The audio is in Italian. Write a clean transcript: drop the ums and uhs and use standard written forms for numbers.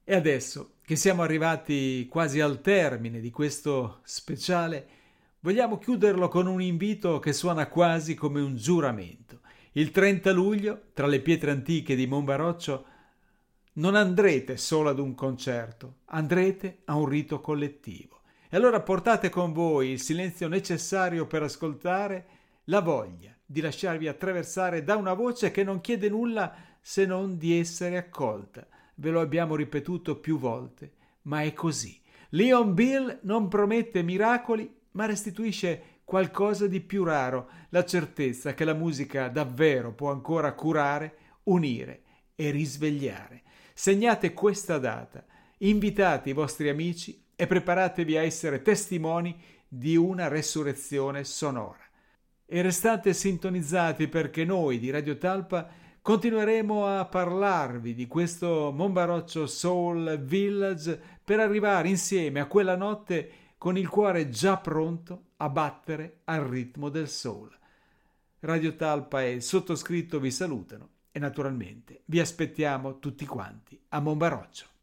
E adesso che siamo arrivati quasi al termine di questo speciale, vogliamo chiuderlo con un invito che suona quasi come un giuramento. Il 30 luglio, tra le pietre antiche di Monbaroccio, non andrete solo ad un concerto, andrete a un rito collettivo. E allora portate con voi il silenzio necessario per ascoltare, la voglia di lasciarvi attraversare da una voce che non chiede nulla se non di essere accolta. Ve lo abbiamo ripetuto più volte, ma è così. Leon Bill non promette miracoli, ma restituisce qualcosa di più raro, la certezza che la musica davvero può ancora curare, unire e risvegliare. Segnate questa data, invitate i vostri amici e preparatevi a essere testimoni di una resurrezione sonora. E restate sintonizzati perché noi di Radio Talpa continueremo a parlarvi di questo Monbaroccio Soul Village per arrivare insieme a quella notte con il cuore già pronto a battere al ritmo del soul. Radio Talpa e il sottoscritto vi salutano e naturalmente vi aspettiamo tutti quanti a Monbaroccio.